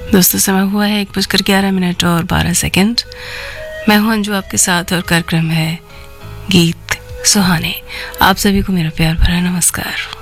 दोस्तों समय हुआ है 1:11 और 12 सेकंड। मैं हूं अंजू आपके साथ और कार्यक्रम है गीत सुहाने। आप सभी को मेरा प्यार भरा नमस्कार।